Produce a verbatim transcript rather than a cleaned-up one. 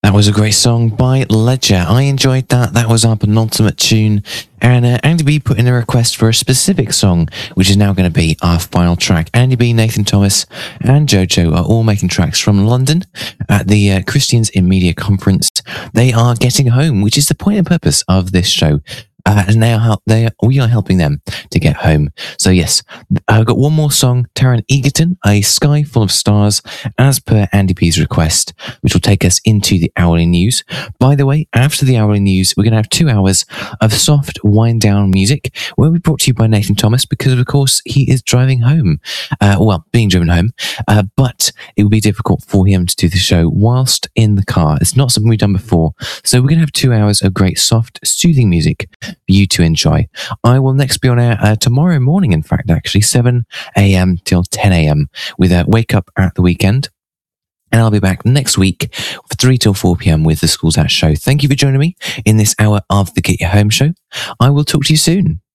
That was a great song by Ledger. I enjoyed that. That was our penultimate tune. And uh, Andy B put in a request for a specific song, which is now going to be our final track. Andy B, Nathan Thomas, and Jojo are all making tracks from London at the uh, Christians in Media Conference. They are getting home, which is the point and purpose of this show. Uh, and they are, they are, we are helping them to get home. So yes, I've got one more song, Taron Egerton, A Sky Full of Stars, as per Andy B's request, which will take us into the hourly news. By the way, after the hourly news, we're going to have two hours of soft wind down music, where we brought to you by Nathan Thomas, because of course he is driving home, uh, well, being driven home, uh, but it would be difficult for him to do the show whilst in the car. It's not something we've done before. So we're going to have two hours of great soft soothing music for you to enjoy. I will next be on air uh, tomorrow morning, in fact, actually, seven a.m. till ten a.m. with a Wake Up at the Weekend. And I'll be back next week for three till four p.m. with the Schools Out Show. Thank you for joining me in this hour of the Get Your Home show. I will talk to you soon.